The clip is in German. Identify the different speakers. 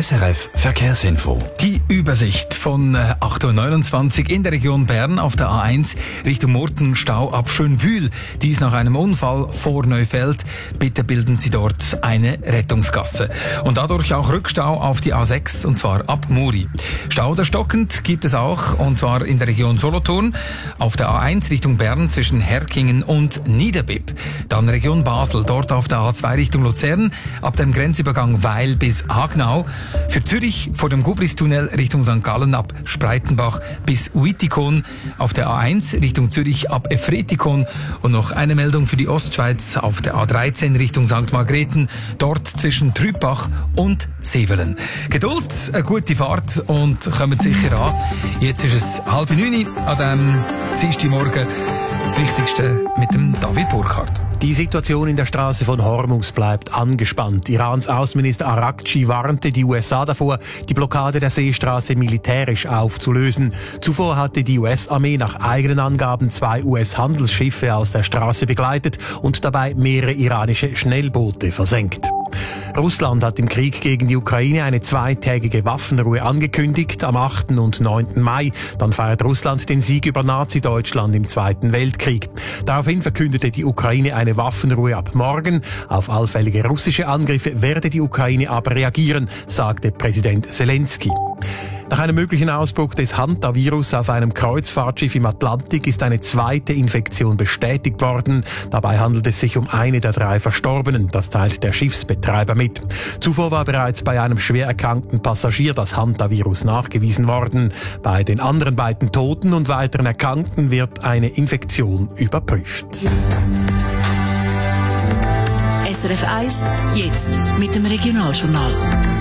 Speaker 1: SRF Verkehrsinfo.
Speaker 2: Die Übersicht von 8.29 Uhr in der Region Bern auf der A1 Richtung Murten, Stau ab Schönbühl. Dies nach einem Unfall vor Neufeld. Bitte bilden Sie dort eine Rettungsgasse. Und dadurch auch Rückstau auf die A6, und zwar ab Muri. Stau oder stockend gibt es auch, und zwar in der Region Solothurn, auf der A1 Richtung Bern zwischen Herkingen und Niederbipp. Dann Region Basel, dort auf der A2 Richtung Luzern, ab dem Grenzübergang Weil bis Hagnau. Für Zürich vor dem Gubristunnel Richtung St. Gallen ab Spreitenbach bis Uitikon, auf der A1 Richtung Zürich ab Efretikon und noch eine Meldung für die Ostschweiz auf der A13 Richtung St. Margrethen, dort zwischen Trübach und Sevelen. Geduld, eine gute Fahrt und kommt sicher an. Jetzt ist es 8:30 an diesem Dienstagmorgen. Das Wichtigste mit dem David Burkhardt.
Speaker 3: Die Situation in der Straße von Hormuz bleibt angespannt. Irans Außenminister Araghchi warnte die USA davor, die Blockade der Seestraße militärisch aufzulösen. Zuvor hatte die US-Armee nach eigenen Angaben 2 US-Handelsschiffe aus der Straße begleitet und dabei mehrere iranische Schnellboote versenkt. Russland hat im Krieg gegen die Ukraine eine 2-tägige Waffenruhe angekündigt, am 8. und 9. Mai. Dann feiert Russland den Sieg über Nazi-Deutschland im Zweiten Weltkrieg. Daraufhin verkündete die Ukraine eine Waffenruhe ab morgen. Auf allfällige russische Angriffe werde die Ukraine aber reagieren, sagte Präsident Zelensky. Nach einem möglichen Ausbruch des Hantavirus auf einem Kreuzfahrtschiff im Atlantik ist eine zweite Infektion bestätigt worden. Dabei handelt es sich um eine der 3 Verstorbenen. Das teilt der Schiffsbetreiber mit. Zuvor war bereits bei einem schwer erkrankten Passagier das Hantavirus nachgewiesen worden. Bei den anderen beiden Toten und weiteren Erkrankten wird eine Infektion überprüft.
Speaker 4: SRF 1, jetzt mit dem Regionaljournal.